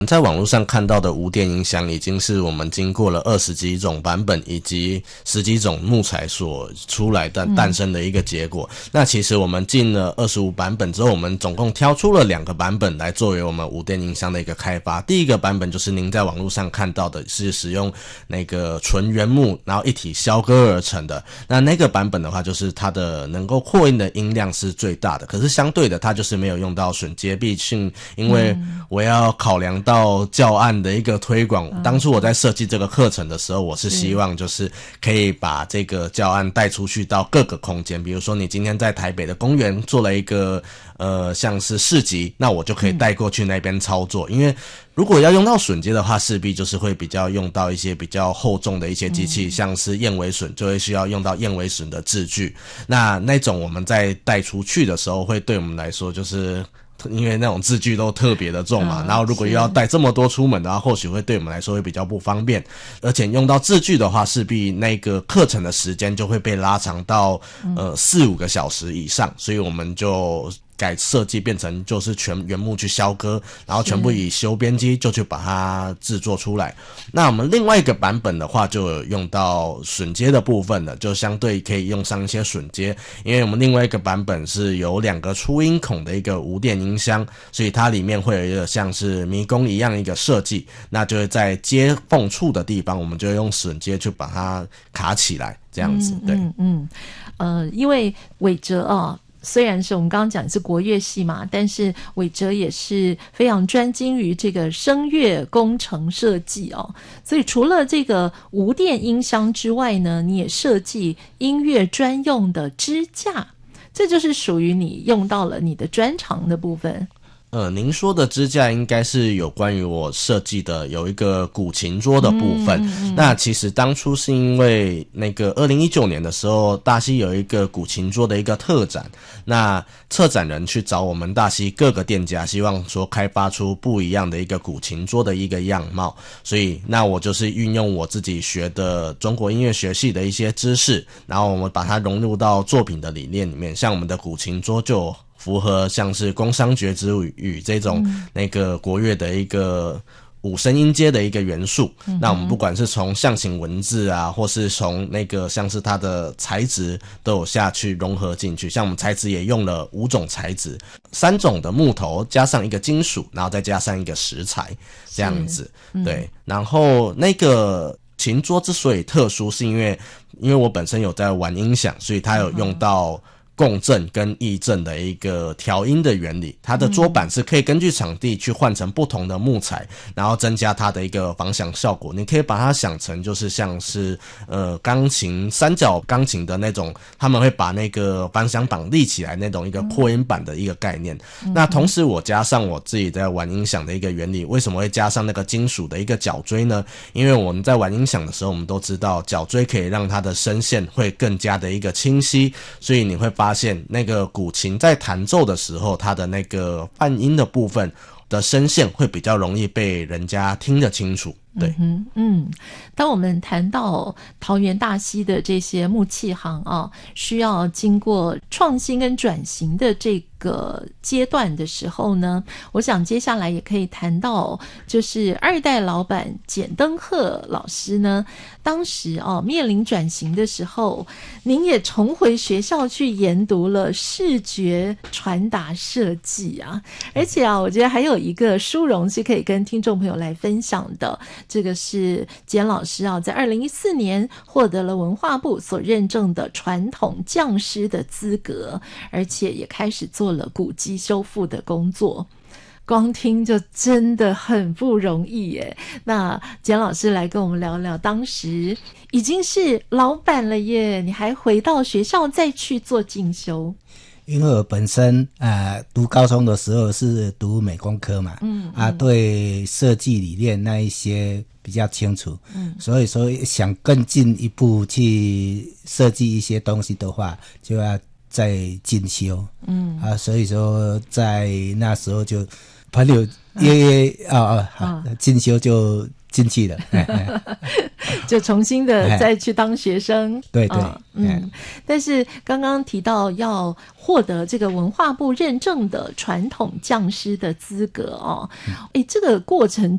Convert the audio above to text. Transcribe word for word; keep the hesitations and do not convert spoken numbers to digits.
在网络上看到的无电音箱已经是我们经过了二十几种版本以及十几种木材所出来的诞生的一个结果、嗯、那其实我们进了二十五版本之后，我们总共挑出了两个版本来作为我们无电音箱的一个开发。第一个版本就是您在网络上看到的，是使用那个纯原木然后一体削割而成的。那那个版本的话，就是它的能够扩音的音量是最大的，可是相对的它就是没有用到榫接，毕竟因为我要考量到到教案的一个推广、嗯、当初我在设计这个课程的时候，我是希望就是可以把这个教案带出去到各个空间，比如说你今天在台北的公园做了一个呃像是市集，那我就可以带过去那边操作、嗯、因为如果要用到榫接的话，势必就是会比较用到一些比较厚重的一些机器、嗯、像是燕尾榫就会需要用到燕尾榫的制具，那那种我们在带出去的时候会对我们来说就是因为那种字句都特别的重嘛、嗯、然后如果又要带这么多出门的话，或许会对我们来说会比较不方便，而且用到字句的话，势必那个课程的时间就会被拉长到呃四五个小时以上，所以我们就改设计变成就是全原木去削割，然后全部以修边机就去把它制作出来。那我们另外一个版本的话就有用到榫接的部分了，就相对可以用上一些榫接，因为我们另外一个版本是有两个出音孔的一个无电音箱，所以它里面会有一个像是迷宫一样一个设计，那就是在接缝处的地方我们就用榫接去把它卡起来这样子。对， 嗯嗯呃，因为伟哲啊虽然是我们刚刚讲是国乐系嘛，但是伟哲也是非常专精于这个声乐工程设计哦，所以除了这个无电音箱之外呢，你也设计音乐专用的支架，这就是属于你用到了你的专长的部分。 呃，您说的支架应该是有关于我设计的有一个古琴桌的部分、嗯嗯、那其实当初是因为那个二零一九年的时候，大溪有一个古琴桌的一个特展，那策展人去找我们大溪各个店家，希望说开发出不一样的一个古琴桌的一个样貌，所以那我就是运用我自己学的中国音乐学系的一些知识，然后我们把它融入到作品的理念里面，像我们的古琴桌就符合像是宫商角徵羽语这种那个国乐的一个五声音阶的一个元素、嗯、那我们不管是从象形文字啊，或是从那个像是它的材质都有下去融合进去，像我们材质也用了五种材质，三种的木头加上一个金属，然后再加上一个石材这样子、嗯、对。然后那个琴桌之所以特殊，是因为因为我本身有在玩音响，所以它有用到共振跟异振的一个调音的原理，它的桌板是可以根据场地去换成不同的木材，然后增加它的一个防响效果。你可以把它想成就是像是呃钢琴三角钢琴的那种，他们会把那个防响板立起来那种一个扩音板的一个概念、嗯、那同时我加上我自己在玩音响的一个原理，为什么会加上那个金属的一个角锥呢？因为我们在玩音响的时候，我们都知道角锥可以让它的声线会更加的一个清晰，所以你会发现那个古琴在弹奏的时候，它的那个泛音的部分的声线会比较容易被人家听得清楚。对， 嗯嗯，当我们谈到桃园大溪的这些木器行啊，需要经过创新跟转型的这个阶段的时候呢，我想接下来也可以谈到，就是二代老板简登鹤老师呢，当时哦面临转型的时候，您也重回学校去研读了视觉传达设计啊，而且啊，我觉得还有一个殊荣是可以跟听众朋友来分享的。这个是简老师啊，在二零一四年获得了文化部所认证的传统匠师的资格，而且也开始做了古迹修复的工作。光听就真的很不容易耶。那简老师来跟我们聊聊，当时已经是老板了耶，你还回到学校再去做进修？ 因为我本身呃读高中的时候是读美工科嘛，嗯, 嗯啊，对设计理念那一些比较清楚，嗯，所以说想更进一步去设计一些东西的话，就要再进修，嗯啊，所以说在那时候就朋友约约啊啊，进修就进去了， 就重新的再去当学生。 对对， 啊、嗯。但是刚刚提到要获得这个文化部认证的传统匠师的资格哦，哎，这个过程